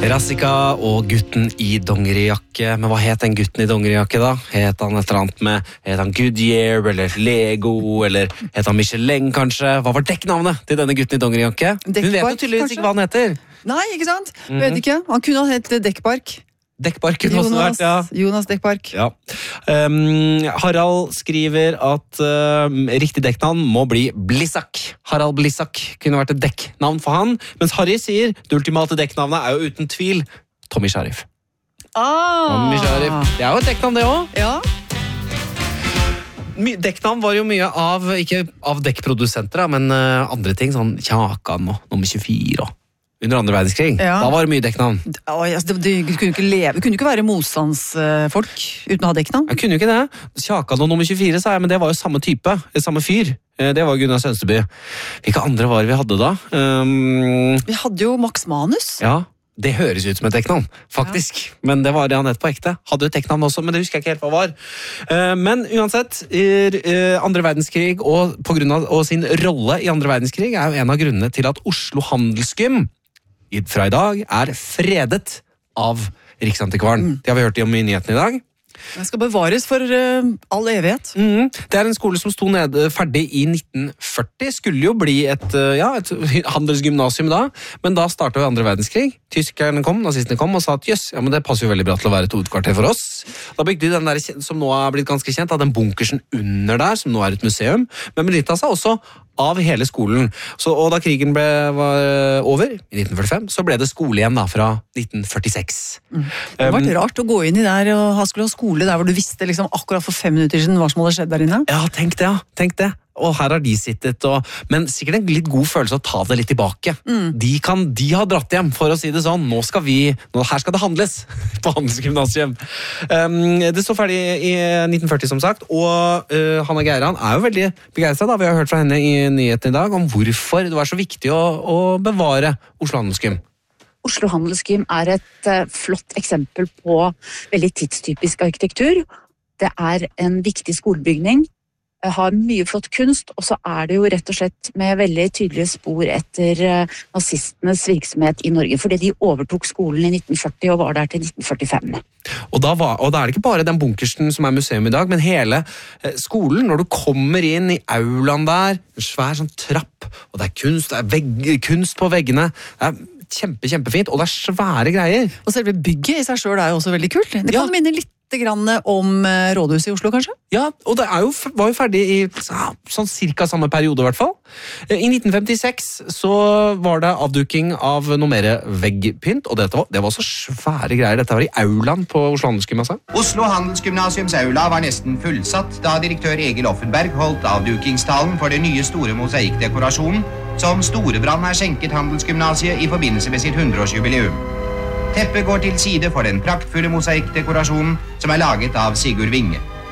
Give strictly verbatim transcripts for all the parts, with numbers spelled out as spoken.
Rassika og gutten i dongerijakke. Men hva het den gutten i dongerijakke da? Het han et eller annet med, het han Goodyear, eller Lego, eller het han Michelin kanskje? Hva var dekknavnet til denne gutten i dongerijakke? Hun vet jo tydeligvis ikke hva han heter. Nei, ikke sant? Mm-hmm. Vet ikke. Han kunne ha hett Dekkpark. Dekkpark kunne også vært, ja. Jonas Dekkpark. Ja. Um, Harald skriver at uh, riktig dekknavn må bli Blissak. Harald Blissak kunne vært et dekknavn for han. Mens Harry sier det ultimate dekknavnet er jo uten tvil Tommy Sharif. Ah. Tommy Sharif. Det er jo et dekknavn det også. Ja. My, dekknavn var jo mye av, ikke av dekkprodusenter, men uh, andre ting, sånn Kjakan og nummer tjuefire og under andre verdenskrig. Ja. Da var det mye dekknavn. Oi, altså, det, det kunne ikke leve, kunne ikke være motstandsfolk uten å ha dekknavn. Jeg kunne jo ikke det. Kjakan og nummer tjuefire, sa jeg, men det var jo samme type, samme fyr. Det var Gunnar Sønsteby. Hvilke andre var det vi hadde da? Um, vi hadde jo Max Manus. Ja, det høres ut som et dekknavn, faktisk. Ja. Men det var det han het på ekte. Hadde jo et dekknavn også, men det husker jeg ikke helt hva var. Uh, men uansett, uh, andre verdenskrig og, på grunn av, og sin rolle i andre verdenskrig er jo en av grunnene til at Oslo Handelsgym fra i dag er fredet av Riksantikvaren. Mm. Det har vi hørt om i nyhetene i dag. Den skal bevares for uh, all evighet. Mm. Det er en skole som sto nede ferdig i nitten førti. Skulle jo bli et, uh, ja, et handelsgymnasium da, men da startet jo andre verdenskrig. Tyskerne kom, nazistene kom og sa at jøss, ja, men det passer jo veldig bra til å være et hovedkvarter for oss. Da bygde de den der som nå er blitt ganske kjent, av den bunkersen under der, som nå er et museum, men benyttet seg også av hele skolen. Så, og da krigen ble, var over, i nitten førtifem, så ble det skole igjen da, fra nitten førtiseks. Mm. Det var um, rart å gå inn i der og ha skulle ha skole der hvor du visste liksom, akkurat for fem minutter siden hva som hadde skjedd der inne. Ja, tenk det, ja. Tenk det. Og her har de sittet, og, men sikkert en litt god følelse å ta det litt tilbake. Mm. De, kan, de har dratt hjem, for å si det sånn. Nå skal vi, nå, her skal det handles på Handelsgymnasium. Um, det står ferdig i nitten førti, som sagt, og uh, Hanna Geiran er jo veldig begeistret, da. Vi har hørt fra henne i nyheten i dag om hvorfor det var så viktig å, å bevare Oslo Handelsgym. Oslo Handelsgym er et uh, flott eksempel på veldig tidstypisk arkitektur. Det er en viktig skolebygning, har mye flott kunst, og så er det jo rett og slett med veldig tydelige spor etter uh, nazistenes virksomhet i Norge, fordi de overtok skolen i nitten førti og var der til nitten førtifem. Og da, var, og da er det ikke bare den bunkersen som er museum i dag, men hele eh, skolen, når du kommer inn i aulaen der, en svær sånn trapp, og det er kunst, det er vegg, kunst på veggene, det er kjempe, kjempefint, og det er svære greier. Og selve bygget i seg selv er jo også veldig kult. Det kan ja. minne litt grann om rådhuset i Oslo, kanskje? Ja, og det er jo, var jo ferdig i sånn cirka samme periode, i hvert fall. I nitten femtiseks så var det avduking av noe mer veggpynt, og dette var, det var så svære greier. Dette var i aulaen på Oslo Handelsgym, altså. Oslo Handelsgymnasiums aula var nesten fullsatt da direktør Egil Offenberg holdt avdukingstalen for den nye store mosaikkdekorasjonen som Storebrand har skjenket Handelsgymnasiet i forbindelse med sitt hundreårsjubileum. Teppet går til side for den praktfulle mosaikkdekorasjonen som er laget av Sigurd Winge.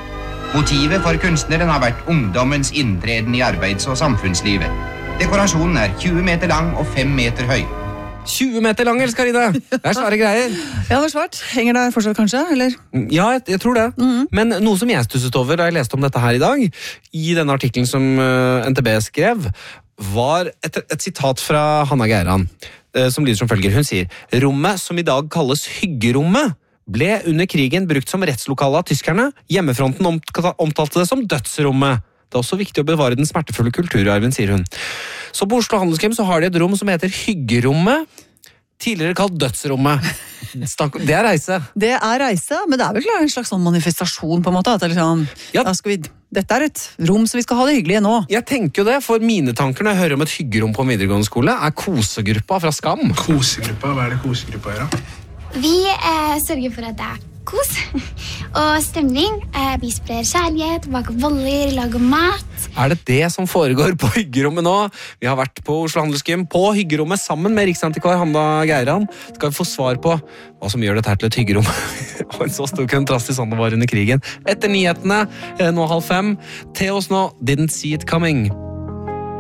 Motivet for kunstneren har vært ungdommens inntreden i arbeids- og samfunnslivet. Dekorasjonen er tjue meter lang og fem meter høy. tjue meter lang, Elskarine! Det er svære greier. Ja, det er svært. Henger der fortsatt, kanskje? Eller? Ja, jeg, jeg tror det. Mm-hmm. Men noe som jeg stusset over da jeg leste om dette her i dag, i denne artikkelen som uh, N T B skrev, var et, et sitat fra Hanna Geiran, som lyder som følger. Hun sier, rommet som i dag kalles hyggerommet, ble under krigen brukt som rettslokale av tyskerne. Hjemmefronten omtalte det som dødsrommet. Det er også viktig å bevare den smertefulle kulturarven, sier hun. Så på Oslo Handelsgym så har de et rom som heter hyggerommet, tidligere kalt dødsrommet. Det er reise. Det er reise, men det er vel en slags sånn manifestasjon på en måte, at det er liksom, ja. Da skal vi, dette er et rom som vi skal ha det hyggelige nå. Jeg tenker jo det, for mine tanker når jeg hører om et hyggerom på en videregående skole, er kosegruppa fra Skam. Kosegruppa? Hva er det kosegruppa gjør da? Vi eh, sørger for at det er kos og stemning. Eh, vi sprer kjærlighet, baker boller, lager mat. Er det det som foregår på hyggerommet nå? Vi har vært på Oslo Handelsgym på hyggerommet sammen med Riksantikvar Hanna Geiran. Skal vi få svar på hva som gjør dette her til et hyggerom? Og en så stor kontrast i sånn det var under krigen. Etter nyhetene, nå halv fem. Til oss nå, Didn't See It Coming.